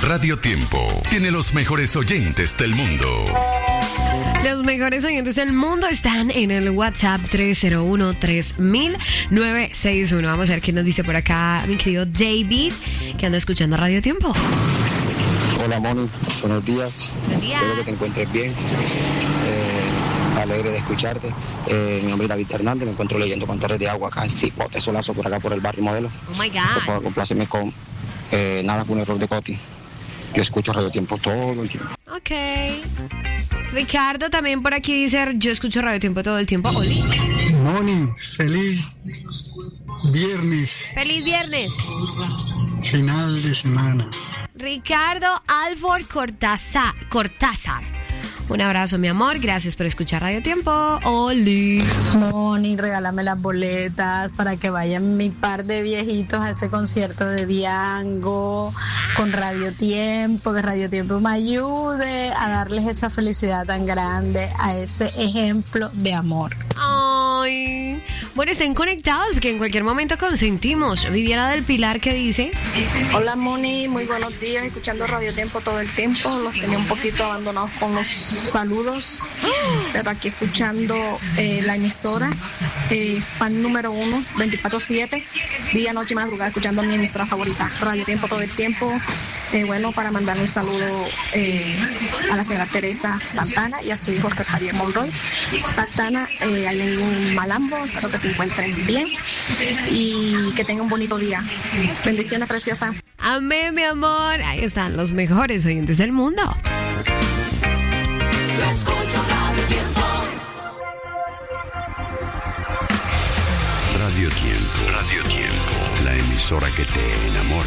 Radio Tiempo tiene los mejores oyentes del mundo. Los mejores oyentes del mundo están en el WhatsApp 301-3000-961. Vamos a ver qué nos dice por acá mi querido JB, que anda escuchando Radio Tiempo. Hola, Moni. Buenos días. Buenos días. Espero que te encuentres bien. Alegre de escucharte. Mi nombre es David Hernández. Me encuentro leyendo Cantares de Agua acá en Cipote Solazo, por acá por el barrio Modelo. Oh my Por God. favor, compláceme con Nada con un error de Coti. Yo escucho Radio Tiempo todo el tiempo. Ok. Ricardo también por aquí dice, yo escucho Radio Tiempo todo el tiempo. Oli. Moni, feliz viernes, ¡Feliz viernes! final de semana. Ricardo Alford Cortázar. Un abrazo, mi amor. Gracias por escuchar Radio Tiempo. Oli. Moni, regálame las boletas para que vayan mi par de viejitos a ese concierto de Diango con Radio Tiempo, que Radio Tiempo me ayude a darles esa felicidad tan grande, a ese ejemplo de amor. Ay. Bueno, estén conectados porque en cualquier momento consentimos. Viviana del Pilar, ¿qué dice? Hola Moni, muy buenos días, escuchando Radio Tiempo todo el tiempo, los tenía un poquito abandonados con los saludos, pero aquí escuchando la emisora, fan número 1, 24/7, día, noche y madrugada, escuchando mi emisora favorita, Radio Tiempo todo el tiempo. Bueno, para mandar un saludo a la señora Teresa Santana y a su hijo Oscar Javier Monroy Santana, ahí en Malambo. Espero que se encuentren bien y que tengan un bonito día. Bendiciones preciosas. Amén, mi amor. Ahí están los mejores oyentes del mundo. Yo escucho Radio Tiempo. Radio Tiempo, la emisora que te enamora.